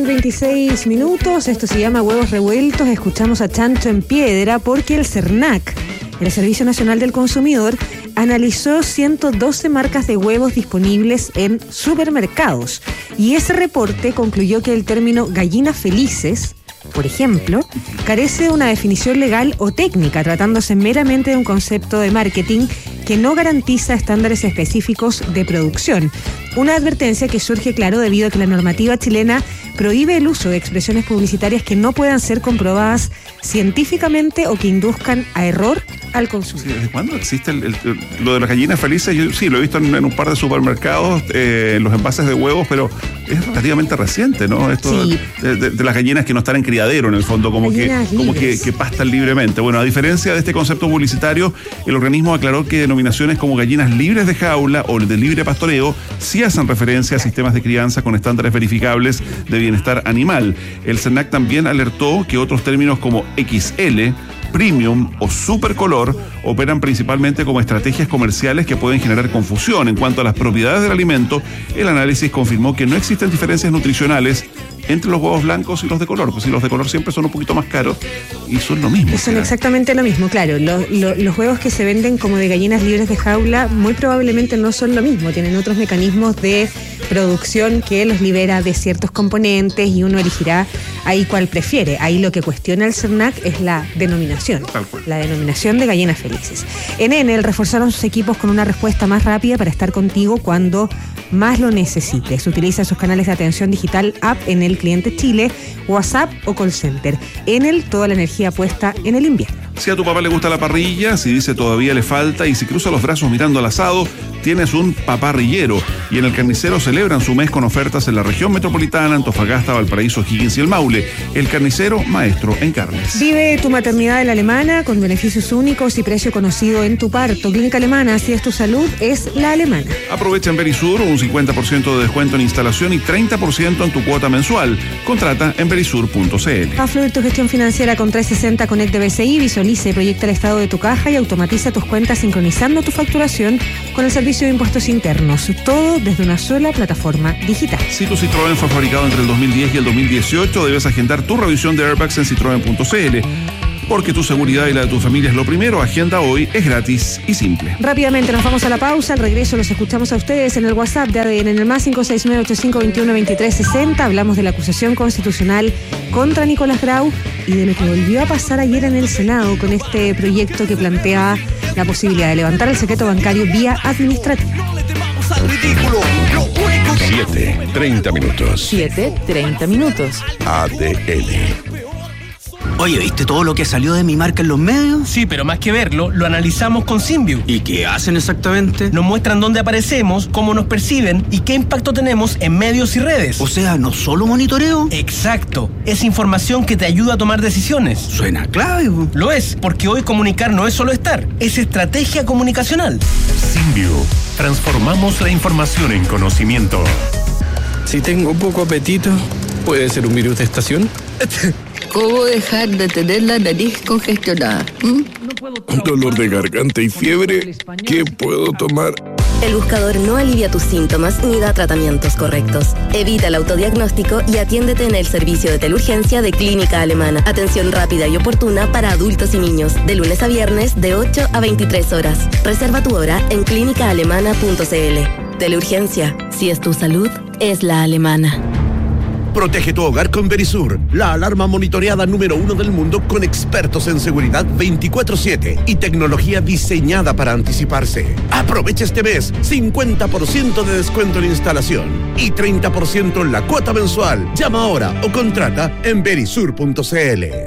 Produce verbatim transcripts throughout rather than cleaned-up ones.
veintiséis minutos, esto se llama Huevos Revueltos. Escuchamos a Chancho en Piedra porque el CERNAC, el Servicio Nacional del Consumidor, analizó ciento doce marcas de huevos disponibles en supermercados y ese reporte concluyó que el término gallinas felices, por ejemplo, carece de una definición legal o técnica, tratándose meramente de un concepto de marketing que no garantiza estándares específicos de producción. Una advertencia que surge, claro, debido a que la normativa chilena prohíbe el uso de expresiones publicitarias que no puedan ser comprobadas científicamente o que induzcan a error al consumidor. Sí, ¿desde cuándo existe el, el, lo de las gallinas felices? Yo sí, lo he visto en, en un par de supermercados, eh, en los envases de huevos, pero es relativamente reciente, ¿no? Esto Sí. de, de, de las gallinas que no están en criadero, en el fondo, como que, como que, que pastan libremente. Bueno, a diferencia de este concepto publicitario, el organismo aclaró que denominaciones como gallinas libres de jaula o de libre pastoreo sí hacen referencia a sistemas de crianza con estándares verificables de bienestar animal. El CERNAC también alertó que otros términos como equis ele, premium o supercolor operan principalmente como estrategias comerciales que pueden generar confusión. En cuanto a las propiedades del alimento, el análisis confirmó que no existen diferencias nutricionales entre los huevos blancos y los de color, pues si los de color siempre son un poquito más caros y son lo mismo. Son exactamente lo mismo, claro. Los, los, los huevos que se venden como de gallinas libres de jaula muy probablemente no son lo mismo, tienen otros mecanismos de producción que los libera de ciertos componentes y uno elegirá ahí cuál prefiere. Ahí lo que cuestiona el CERNAC es la denominación, la denominación de gallinas felices. En Enel reforzaron sus equipos con una respuesta más rápida para estar contigo cuando más lo necesites. Utiliza sus canales de atención digital, app Enel Cliente Chile, WhatsApp o call center. Enel, toda la energía puesta en el invierno. Si a tu papá le gusta la parrilla, si dice todavía le falta y si cruza los brazos mirando al asado, tienes un paparrillero. Y en el Carnicero celebran su mes con ofertas en la región metropolitana, Antofagasta, Valparaíso, Higgins y el Maule. El Carnicero, maestro en carnes. Vive tu maternidad en la Alemana con beneficios únicos y precio conocido en tu parto. Clínica Alemana, si es tu salud, es la Alemana. Aprovecha en Verisur un cincuenta por ciento de descuento en instalación y treinta por ciento en tu cuota mensual. Contrata en verisur punto c l. A fluir tu gestión financiera con trescientos sesenta Connect de B C I, visualiza y proyecta el estado de tu caja y automatiza tus cuentas sincronizando tu facturación con el servicio de impuestos internos. Todo desde una sola plataforma digital. Si tu Citroën fue fabricado entre el dos mil diez y el dos mil dieciocho, debes agendar tu revisión de airbags en citroen punto c l. Porque tu seguridad y la de tu familia es lo primero, agenda hoy, es gratis y simple. Rápidamente nos vamos a la pausa, al regreso los escuchamos a ustedes en el WhatsApp de A D N, en el más cinco seis nueve ocho cinco dos uno dos tres seis cero. Hablamos de la acusación constitucional contra Nicolás Grau y de lo que volvió a pasar ayer en el Senado con este proyecto que plantea la posibilidad de levantar el secreto bancario vía administrativa. siete, treinta minutos. siete, treinta minutos. A D N. Oye, ¿viste todo lo que salió de mi marca en los medios? Sí, pero más que verlo, lo analizamos con Symview. ¿Y qué hacen exactamente? Nos muestran dónde aparecemos, cómo nos perciben y qué impacto tenemos en medios y redes. O sea, ¿no solo monitoreo? Exacto. Es información que te ayuda a tomar decisiones. Suena clave. Lo es, porque hoy comunicar no es solo estar, es estrategia comunicacional. Symview. Transformamos la información en conocimiento. Si tengo poco apetito, ¿puede ser un virus de estación? ¿Cómo dejar de tener la nariz congestionada? ¿Mm? Dolor de garganta y fiebre. ¿Qué puedo tomar? El buscador no alivia tus síntomas ni da tratamientos correctos. Evita el autodiagnóstico y atiéndete en el servicio de teleurgencia de Clínica Alemana. Atención rápida y oportuna para adultos y niños. De lunes a viernes de ocho a veintitrés horas. Reserva tu hora en clínica alemana punto c l. Teleurgencia. Si es tu salud, es la Alemana. Protege tu hogar con Verisur, la alarma monitoreada número uno del mundo con expertos en seguridad veinticuatro siete y tecnología diseñada para anticiparse. Aprovecha este mes cincuenta por ciento de descuento en instalación y treinta por ciento en la cuota mensual. Llama ahora o contrata en verisur punto c l.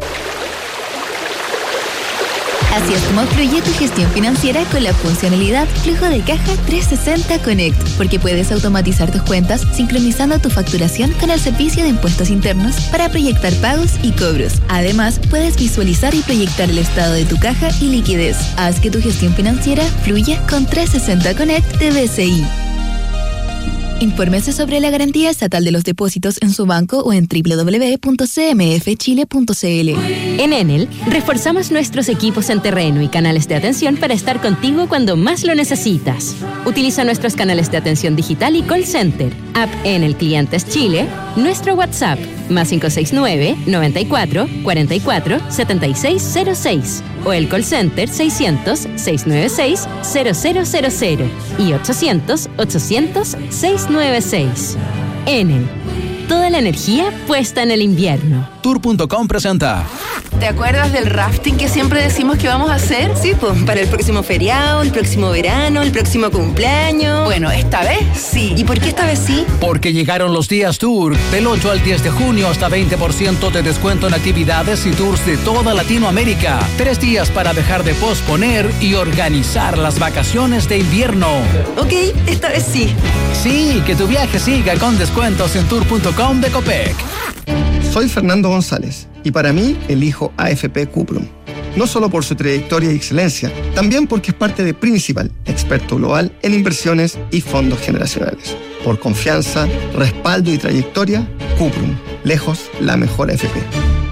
Así es como fluye tu gestión financiera con la funcionalidad Flujo de Caja trescientos sesenta Connect, porque puedes automatizar tus cuentas sincronizando tu facturación con el servicio de impuestos internos para proyectar pagos y cobros. Además, puedes visualizar y proyectar el estado de tu caja y liquidez. Haz que tu gestión financiera fluya con trescientos sesenta Connect de B C I. Infórmese sobre la garantía estatal de los depósitos en su banco o en doble u doble u doble u punto c m f chile punto c l. En Enel, reforzamos nuestros equipos en terreno y canales de atención para estar contigo cuando más lo necesitas. Utiliza nuestros canales de atención digital y call center, app Enel Clientes Chile, nuestro WhatsApp, más cinco seis nueve, noventa y cuatro, cuarenta y cuatro, setenta y seis cero seis, o el call center seiscientos, seiscientos noventa y seis, cero cero cero cero y ochocientos, ochocientos, seiscientos noventa y seis. Enel. Toda la energía puesta en el invierno. Tour punto com presenta. ¿Te acuerdas del rafting que siempre decimos que vamos a hacer? Sí, pues, para el próximo feriado, el próximo verano, el próximo cumpleaños. Bueno, esta vez sí. ¿Y por qué esta vez sí? Porque llegaron los días Tour. Del ocho al diez de junio, hasta veinte por ciento de descuento en actividades y tours de toda Latinoamérica. Tres días para dejar de posponer y organizar las vacaciones de invierno. Ok, esta vez sí. Sí, que tu viaje siga con descuentos en tour punto com de Copec. Soy Fernando González y para mí elijo A F P Cuprum. No solo por su trayectoria y excelencia, también porque es parte de Principal, experto global en inversiones y fondos generacionales. Por confianza, respaldo y trayectoria, Cuprum, lejos la mejor A F P.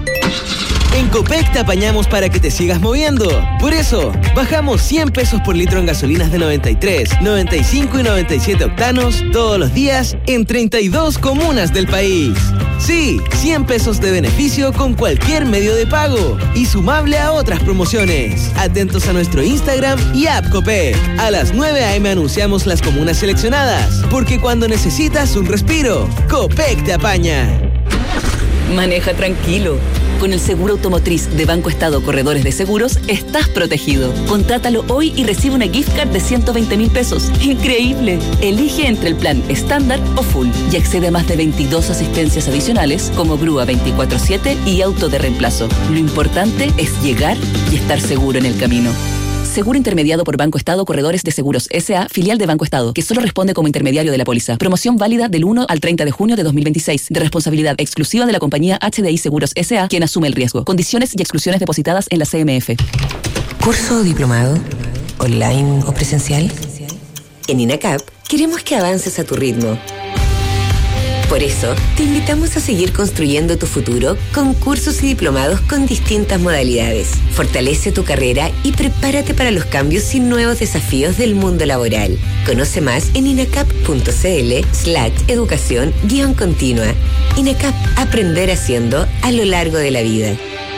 En Copec te apañamos para que te sigas moviendo. Por eso, bajamos cien pesos por litro en gasolinas de noventa y tres, noventa y cinco y noventa y siete octanos todos los días en treinta y dos comunas del país. Sí, cien pesos de beneficio con cualquier medio de pago y sumable a otras promociones. Atentos a nuestro Instagram y app Copec. A las nueve a eme anunciamos las comunas seleccionadas, porque cuando necesitas un respiro, Copec te apaña. Maneja tranquilo. Con el seguro automotriz de Banco Estado Corredores de Seguros, estás protegido. Contrátalo hoy y recibe una gift card de ciento veinte mil pesos. ¡Increíble! Elige entre el plan estándar o full y accede a más de veintidós asistencias adicionales como grúa veinticuatro siete y auto de reemplazo. Lo importante es llegar y estar seguro en el camino. Seguro intermediado por Banco Estado Corredores de Seguros S A, filial de Banco Estado, que solo responde como intermediario de la póliza. Promoción válida del uno al treinta de junio de dos mil veintiséis, de responsabilidad exclusiva de la compañía H D I Seguros S A, quien asume el riesgo. Condiciones y exclusiones depositadas en la C M F. ¿Curso o diplomado? ¿Online o presencial? En INACAP queremos que avances a tu ritmo. Por eso, te invitamos a seguir construyendo tu futuro con cursos y diplomados con distintas modalidades. Fortalece tu carrera y prepárate para los cambios y nuevos desafíos del mundo laboral. Conoce más en inacap.cl slash educación guión continua. INACAP, aprender haciendo a lo largo de la vida.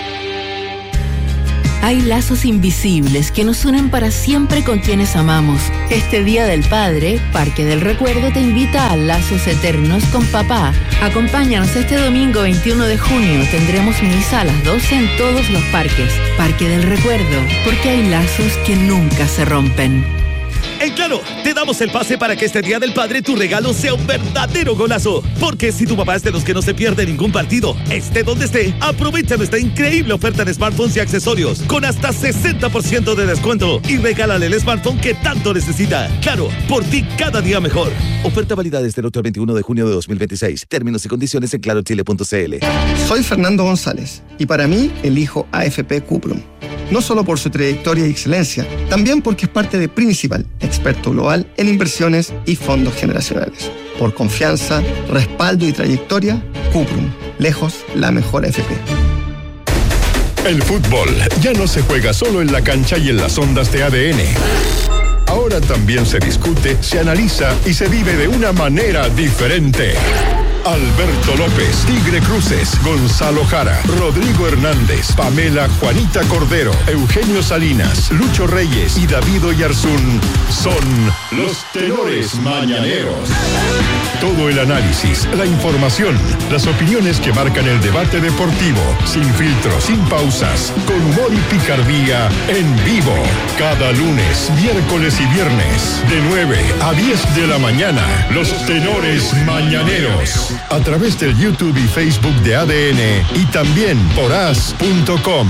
Hay lazos invisibles que nos unen para siempre con quienes amamos. Este Día del Padre, Parque del Recuerdo te invita a lazos eternos con papá. Acompáñanos este domingo veintiuno de junio. Tendremos misa a las doce en todos los parques. Parque del Recuerdo, porque hay lazos que nunca se rompen. En Claro, te damos el pase para que este Día del Padre tu regalo sea un verdadero golazo. Porque si tu papá es de los que no se pierde ningún partido, esté donde esté, aprovecha nuestra increíble oferta de smartphones y accesorios con hasta sesenta por ciento de descuento y regálale el smartphone que tanto necesita. Claro, por ti cada día mejor. Oferta válida desde el ocho al veintiuno de junio de dos mil veintiséis. Términos y condiciones en claro chile punto c l. Soy Fernando González y para mí elijo A F P Cuprum. No solo por su trayectoria y excelencia, también porque es parte de Principal, experto global en inversiones y fondos generacionales. Por confianza, respaldo y trayectoria, Cuprum, lejos la mejor A F P. El fútbol ya no se juega solo en la cancha y en las ondas de A D N. Ahora también se discute, se analiza y se vive de una manera diferente. Alberto López, Tigre Cruces, Gonzalo Jara, Rodrigo Hernández, Pamela Juanita Cordero, Eugenio Salinas, Lucho Reyes y David Oyarzún son los tenores mañaneros. Todo el análisis, la información, las opiniones que marcan el debate deportivo, sin filtros, sin pausas, con humor y picardía, en vivo. Cada lunes, miércoles y viernes, de nueve a diez de la mañana, los tenores mañaneros. A través del YouTube y Facebook de A D N y también por as punto com.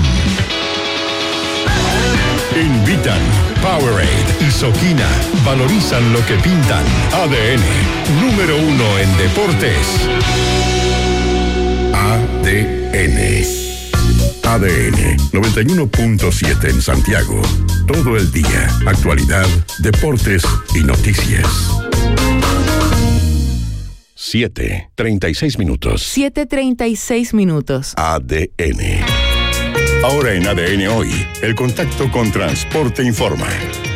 Invitan Powerade y Soquina. Valorizan lo que pintan. A D N, número uno en deportes. A D N. A D N noventa y uno punto siete en Santiago. Todo el día. Actualidad, deportes y noticias. siete, treinta y seis minutos. siete treinta y seis minutos. A D N. Ahora en A D N Hoy, el contacto con Transporte Informa.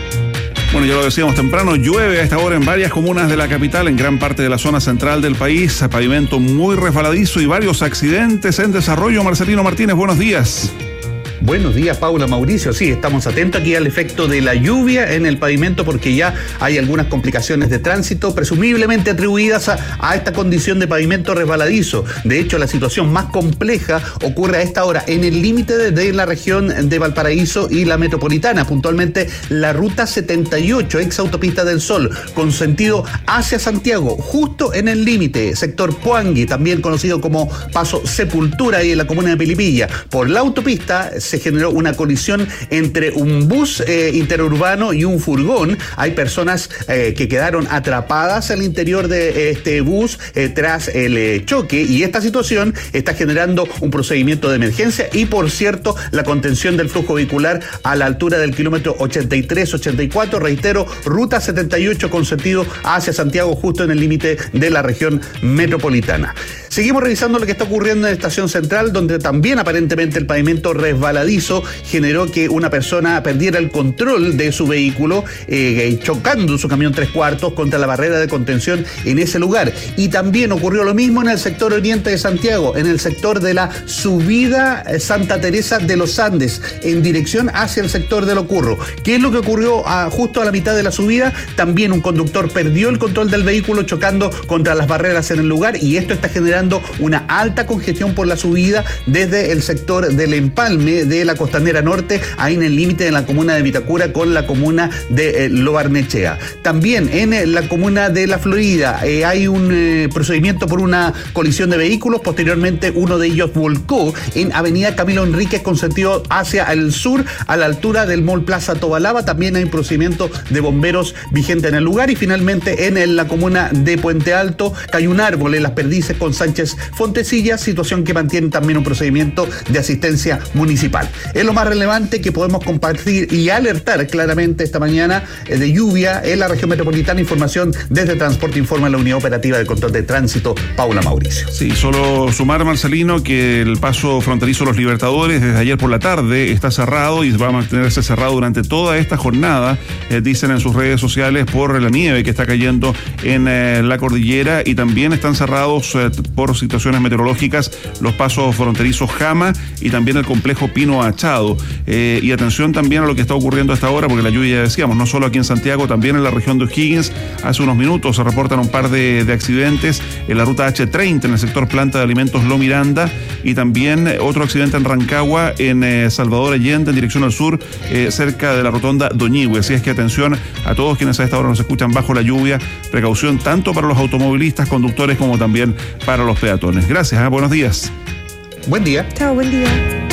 Bueno, ya lo decíamos temprano, llueve a esta hora en varias comunas de la capital, en gran parte de la zona central del país, pavimento muy resbaladizo y varios accidentes en desarrollo. Marcelino Martínez, buenos días. Buenos días, Paula, Mauricio. Sí, estamos atentos aquí al efecto de la lluvia en el pavimento porque ya hay algunas complicaciones de tránsito presumiblemente atribuidas a, a esta condición de pavimento resbaladizo. De hecho, la situación más compleja ocurre a esta hora en el límite de, de la región de Valparaíso y la metropolitana, puntualmente la ruta setenta y ocho, ex autopista del Sol, con sentido hacia Santiago, justo en el límite, sector Puangui, también conocido como Paso Sepultura, ahí en la comuna de Pilipilla. Por la autopista se generó una colisión entre un bus eh, interurbano y un furgón. Hay personas eh, que quedaron atrapadas al interior de este bus eh, tras el eh, choque, y esta situación está generando un procedimiento de emergencia y, por cierto, la contención del flujo vehicular a la altura del kilómetro ochenta y tres ochenta y cuatro, reitero, ruta setenta y ocho con sentido hacia Santiago, justo en el límite de la región metropolitana. Seguimos revisando lo que está ocurriendo en la estación central, donde también aparentemente el pavimento resbaladizo generó que una persona perdiera el control de su vehículo, eh, chocando su camión tres cuartos contra la barrera de contención en ese lugar. Y también ocurrió lo mismo en el sector oriente de Santiago, en el sector de la subida Santa Teresa de los Andes, en dirección hacia el sector de Locurro. ¿Qué es lo que ocurrió a, justo a la mitad de la subida? También un conductor perdió el control del vehículo chocando contra las barreras en el lugar, y esto está generando una alta congestión por la subida desde el sector del Empalme de la Costanera Norte, ahí en el límite de la comuna de Vitacura con la comuna de eh, Lo Barnechea. También en eh, la comuna de La Florida eh, hay un eh, procedimiento por una colisión de vehículos. Posteriormente, uno de ellos volcó en avenida Camilo Enríquez con sentido hacia el sur, a la altura del Mall Plaza Tobalaba. También hay un procedimiento de bomberos vigente en el lugar. Y finalmente, en el, la comuna de Puente Alto, cayó un árbol en Las Perdices con Sánchez Fontecilla, situación que mantiene también un procedimiento de asistencia municipal. Es lo más relevante que podemos compartir y alertar claramente esta mañana eh, de lluvia en la región metropolitana. Información desde Transporte Informa, la unidad operativa de control de tránsito, Paula, Mauricio. Sí, solo sumar, Marcelino, que el paso fronterizo Los Libertadores desde ayer por la tarde está cerrado y va a mantenerse cerrado durante toda esta jornada, eh, dicen en sus redes sociales, por la nieve que está cayendo en eh, la cordillera, y también están cerrados eh, por situaciones meteorológicas los pasos fronterizos Jama y también el complejo Pino Achado. Eh, y atención también a lo que está ocurriendo a esta hora, porque la lluvia, ya decíamos, no solo aquí en Santiago, también en la región de O'Higgins. Hace unos minutos se reportan un par de, de accidentes en la ruta hache treinta, en el sector planta de alimentos Lo Miranda, y también otro accidente en Rancagua, en eh, Salvador Allende, en dirección al sur, eh, cerca de la rotonda Doñihue. Así es que atención a todos quienes a esta hora nos escuchan bajo la lluvia, precaución tanto para los automovilistas, conductores, como también para los peatones. Gracias, ¿eh? Buenos días. Buen día. Chao, buen día.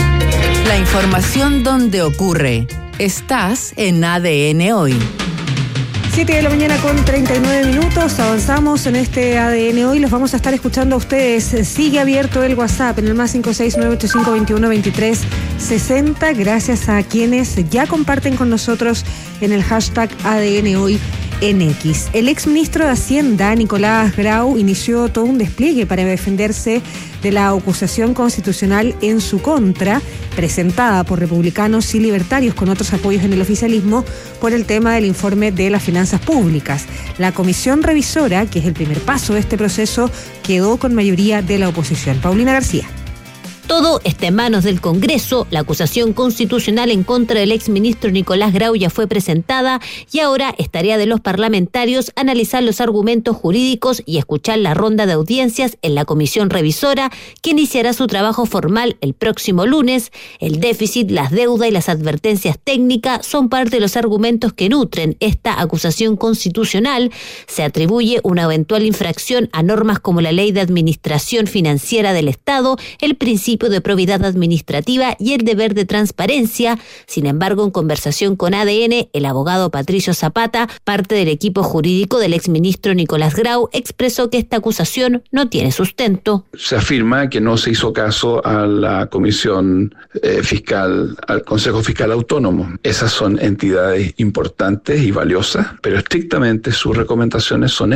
La información donde ocurre. Estás en A D N Hoy. siete de la mañana con treinta y nueve minutos. Avanzamos en este A D N Hoy. Los vamos a estar escuchando a ustedes. Sigue abierto el WhatsApp en el más cinco seis nueve ocho cinco dos uno dos tres seis cero. Gracias a quienes ya comparten con nosotros en el hashtag A D N Hoy en X. El exministro de Hacienda, Nicolás Grau, inició todo un despliegue para defenderse de la acusación constitucional en su contra, presentada por republicanos y libertarios con otros apoyos en el oficialismo, por el tema del informe de las finanzas públicas. La comisión revisora, que es el primer paso de este proceso, quedó con mayoría de la oposición. Paulina García. Todo está en manos del Congreso. La acusación constitucional en contra del exministro Nicolás Grau ya fue presentada y ahora es tarea de los parlamentarios analizar los argumentos jurídicos y escuchar la ronda de audiencias en la comisión revisora, que iniciará su trabajo formal el próximo lunes. El déficit, las deudas y las advertencias técnicas son parte de los argumentos que nutren esta acusación constitucional. Se atribuye una eventual infracción a normas como la Ley de Administración Financiera del Estado, el principio de probidad administrativa y el deber de transparencia. Sin embargo, en conversación con A D N, el abogado Patricio Zapata, parte del equipo jurídico del exministro Nicolás Grau, expresó que esta acusación no tiene sustento. Se afirma que no se hizo caso a la Comisión eh, Fiscal, al Consejo Fiscal Autónomo. Esas son entidades importantes y valiosas, pero estrictamente sus recomendaciones son eso.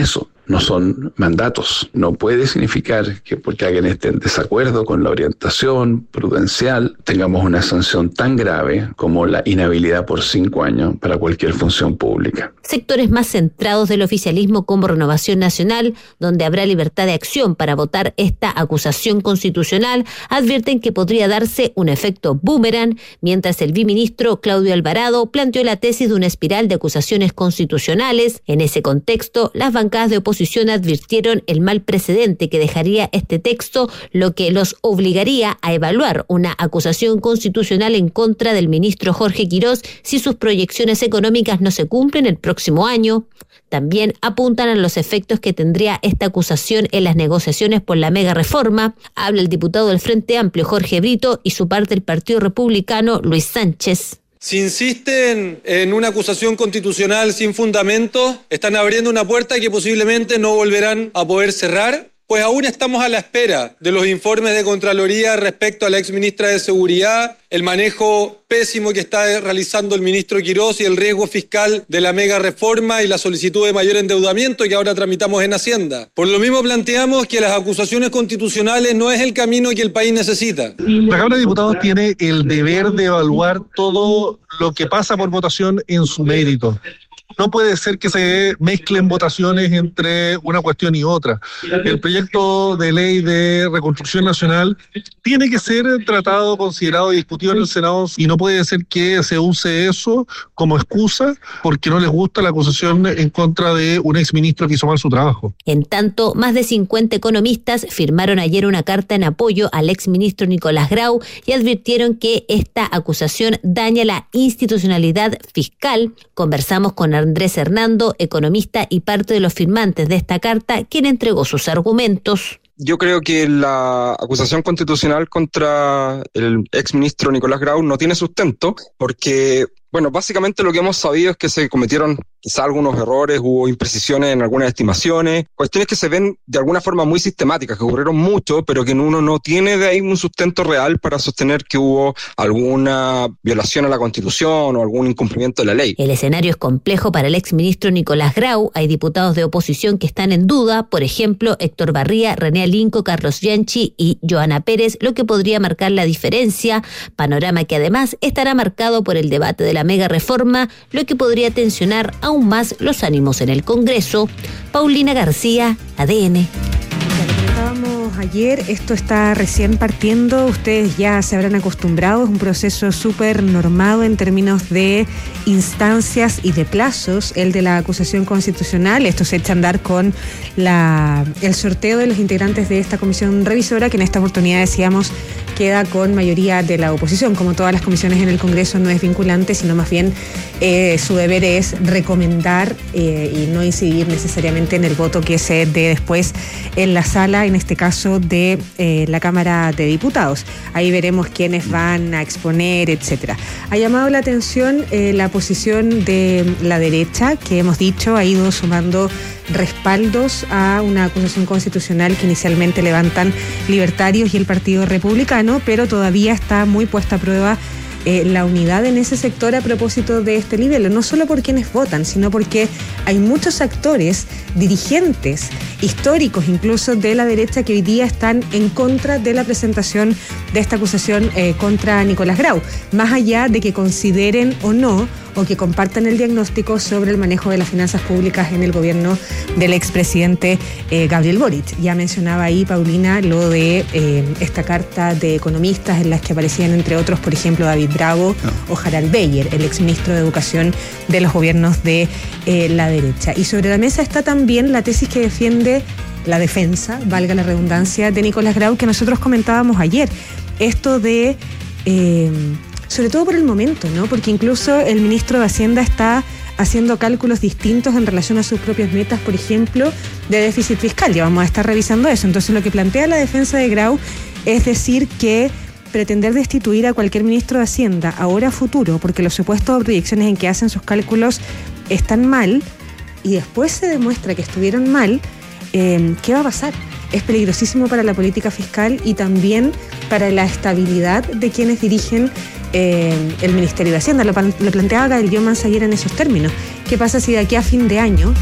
no son mandatos. No puede significar que porque alguien esté en desacuerdo con la orientación prudencial tengamos una sanción tan grave como la inhabilidad por cinco años para cualquier función pública. Sectores más centrados del oficialismo como Renovación Nacional, donde habrá libertad de acción para votar esta acusación constitucional, advierten que podría darse un efecto boomerang, mientras el biministro Claudio Alvarado planteó la tesis de una espiral de acusaciones constitucionales. En ese contexto, las bancadas de oposición advirtieron el mal precedente que dejaría este texto, lo que los obligaría a evaluar una acusación constitucional en contra del ministro Jorge Quirós si sus proyecciones económicas no se cumplen el próximo año. También apuntan a los efectos que tendría esta acusación en las negociaciones por la mega reforma. Habla el diputado del Frente Amplio, Jorge Brito, y su parte del Partido Republicano, Luis Sánchez. Si insisten en una acusación constitucional sin fundamento, están abriendo una puerta que posiblemente no volverán a poder cerrar, pues aún estamos a la espera de los informes de Contraloría respecto a la exministra de Seguridad, el manejo pésimo que está realizando el ministro Quirós y el riesgo fiscal de la mega reforma y la solicitud de mayor endeudamiento que ahora tramitamos en Hacienda. Por lo mismo planteamos que las acusaciones constitucionales no es el camino que el país necesita. La Cámara de Diputados tiene el deber de evaluar todo lo que pasa por votación en su mérito. No puede ser que se mezclen votaciones entre una cuestión y otra. El proyecto de ley de reconstrucción nacional tiene que ser tratado, considerado y discutido en el Senado, y no puede ser que se use eso como excusa porque no les gusta la acusación en contra de un exministro que hizo mal su trabajo. En tanto, más de cincuenta economistas firmaron ayer una carta en apoyo al exministro Nicolás Grau y advirtieron que esta acusación daña la institucionalidad fiscal. Conversamos con Andrés Hernando, economista y parte de los firmantes de esta carta, quien entregó sus argumentos. Yo creo que la acusación constitucional contra el exministro Nicolás Grau no tiene sustento porque, bueno, básicamente lo que hemos sabido es que se cometieron quizá algunos errores, hubo imprecisiones en algunas estimaciones, cuestiones que se ven de alguna forma muy sistemáticas, que ocurrieron mucho, pero que uno no tiene de ahí un sustento real para sostener que hubo alguna violación a la Constitución o algún incumplimiento de la ley. El escenario es complejo para el exministro Nicolás Grau. Hay diputados de oposición que están en duda, por ejemplo, Héctor Barría, René Alinco, Carlos Bianchi y Joana Pérez, lo que podría marcar la diferencia, panorama que además estará marcado por el debate de la mega reforma, lo que podría tensionar a aún más los ánimos en el Congreso. Paulina García, A D N. Ayer, esto está recién partiendo, ustedes ya se habrán acostumbrado, es un proceso súper normado en términos de instancias y de plazos, el de la acusación constitucional. Esto se echa a andar con la, el sorteo de los integrantes de esta comisión revisora, que en esta oportunidad, decíamos, queda con mayoría de la oposición. Como todas las comisiones en el Congreso, no es vinculante, sino más bien eh, su deber es recomendar eh, y no incidir necesariamente en el voto que se dé después en la sala, en este caso de eh, la Cámara de Diputados. Ahí veremos quiénes van a exponer, etcétera. Ha llamado la atención eh, la posición de la derecha, que hemos dicho ha ido sumando respaldos a una acusación constitucional que inicialmente levantan libertarios y el Partido Republicano, pero todavía está muy puesta a prueba Eh, la unidad en ese sector a propósito de este libelo, no solo por quienes votan, sino porque hay muchos actores, dirigentes, históricos incluso de la derecha, que hoy día están en contra de la presentación de esta acusación eh, contra Nicolás Grau, más allá de que consideren o no, o que compartan el diagnóstico sobre el manejo de las finanzas públicas en el gobierno del expresidente eh, Gabriel Boric. Ya mencionaba ahí, Paulina, lo de eh, esta carta de economistas en las que aparecían, entre otros, por ejemplo, David Bravo no. o Harald Beyer, el exministro de Educación de los gobiernos de eh, la derecha. Y sobre la mesa está también la tesis que defiende la defensa, valga la redundancia, de Nicolás Grau, que nosotros comentábamos ayer. Esto de... Eh, sobre todo por el momento, ¿no? Porque incluso el ministro de Hacienda está haciendo cálculos distintos en relación a sus propias metas, por ejemplo, de déficit fiscal. Ya vamos a estar revisando eso. Entonces, lo que plantea la defensa de Grau es decir que pretender destituir a cualquier ministro de Hacienda ahora a futuro, porque los supuestos o proyecciones en que hacen sus cálculos están mal, y después se demuestra que estuvieron mal, eh, ¿qué va a pasar? Es peligrosísimo para la política fiscal y también para la estabilidad de quienes dirigen eh, el Ministerio de Hacienda. Lo, lo planteaba Gael Jomans ayer en esos términos. ¿Qué pasa si de aquí a fin de año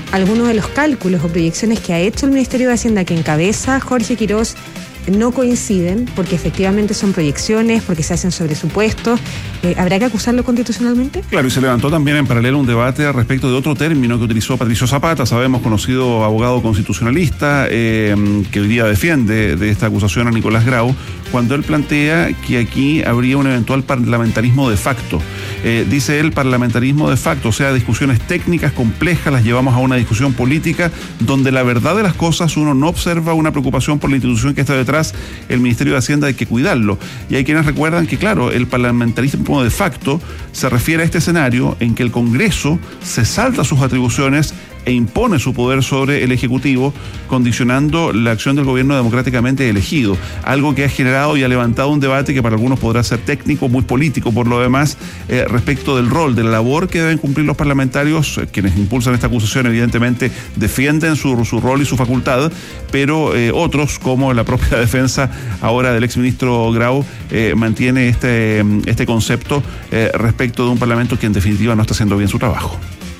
algunos de los cálculos o proyecciones que ha hecho el Ministerio de Hacienda, que encabeza Jorge Quirós, no coinciden, porque efectivamente son proyecciones, porque se hacen sobre supuestos. Eh, ¿Habrá que acusarlo constitucionalmente? Claro, y se levantó también en paralelo un debate respecto de otro término que utilizó Patricio Zapata, sabemos, conocido abogado constitucionalista, eh, que hoy día defiende de esta acusación a Nicolás Grau, cuando él plantea que aquí habría un eventual parlamentarismo de facto. Eh, dice él, parlamentarismo de facto, o sea, discusiones técnicas complejas las llevamos a una discusión política donde la verdad de las cosas uno no observa una preocupación por la institución que está detrás. El Ministerio de Hacienda hay que cuidarlo. Y hay quienes recuerdan que, claro, el parlamentarismo de facto se refiere a este escenario en que el Congreso se salta sus atribuciones e impone su poder sobre el Ejecutivo, condicionando la acción del gobierno democráticamente elegido. Algo que ha generado y ha levantado un debate que para algunos podrá ser técnico, muy político por lo demás, eh, respecto del rol, de la labor que deben cumplir los parlamentarios. Eh, quienes impulsan esta acusación evidentemente defienden su, su rol y su facultad, pero eh, otros, como la propia defensa ahora del exministro Grau, eh, mantiene este, este concepto eh, respecto de un parlamento que en definitiva no está haciendo bien su trabajo.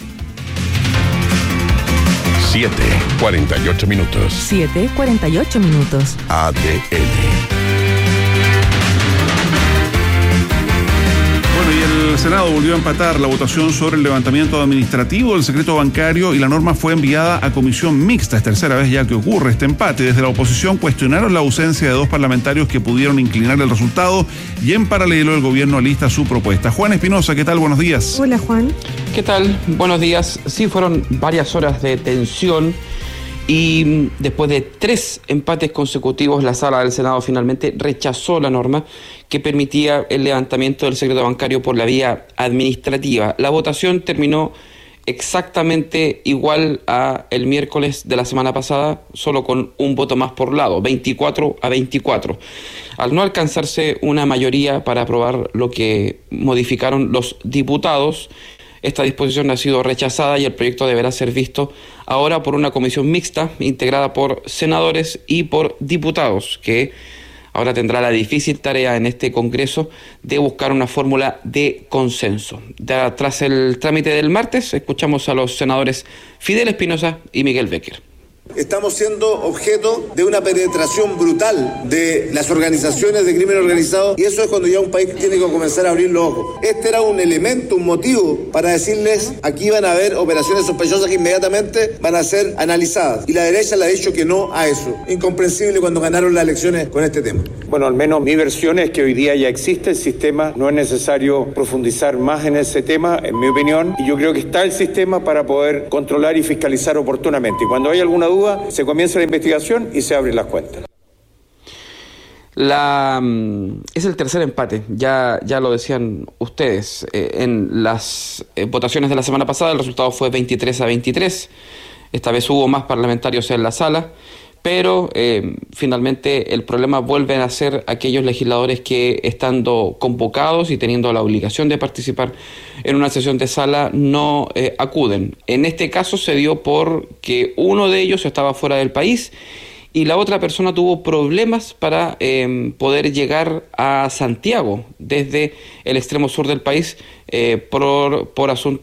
siete, cuarenta y ocho minutos. siete, cuarenta y ocho minutos. A D N. Bueno, y el Senado volvió a empatar la votación sobre el levantamiento administrativo del secreto bancario y la norma fue enviada a comisión mixta. Es tercera vez ya que ocurre este empate. Desde la oposición cuestionaron la ausencia de dos parlamentarios que pudieron inclinar el resultado y en paralelo el gobierno alista su propuesta. Juan Espinosa, ¿qué tal? Buenos días. Hola, Juan. ¿Qué tal? Buenos días. Sí, fueron varias horas de tensión y después de tres empates consecutivos, la sala del Senado finalmente rechazó la norma que permitía el levantamiento del secreto bancario por la vía administrativa. La votación terminó exactamente igual a el miércoles de la semana pasada, solo con un voto más por lado, veinticuatro a veinticuatro. Al no alcanzarse una mayoría para aprobar lo que modificaron los diputados, esta disposición ha sido rechazada y el proyecto deberá ser visto ahora por una comisión mixta integrada por senadores y por diputados, que ahora tendrá la difícil tarea en este Congreso de buscar una fórmula de consenso. Ya, tras el trámite del martes, escuchamos a los senadores Fidel Espinosa y Miguel Becker. Estamos siendo objeto de una penetración brutal de las organizaciones de crimen organizado y eso es cuando ya un país tiene que comenzar a abrir los ojos. Este era un elemento, un motivo para decirles aquí van a haber operaciones sospechosas que inmediatamente van a ser analizadas y la derecha le ha dicho que no a eso. Incomprensible cuando ganaron las elecciones con este tema. Bueno, al menos mi versión es que hoy día ya existe el sistema, no es necesario profundizar más en ese tema, en mi opinión, y yo creo que está el sistema para poder controlar y fiscalizar oportunamente. Y cuando hay alguna duda, se comienza la investigación y se abren las cuentas. La, es el tercer empate, ya, ya lo decían ustedes. Eh, en las eh, votaciones de la semana pasada el resultado fue veintitrés a veintitrés. Esta vez hubo más parlamentarios en la sala, pero eh, finalmente el problema vuelven a ser aquellos legisladores que, estando convocados y teniendo la obligación de participar en una sesión de sala, no eh, acuden. En este caso se dio porque uno de ellos estaba fuera del país y la otra persona tuvo problemas para eh, poder llegar a Santiago desde el extremo sur del país eh, por, por asuntos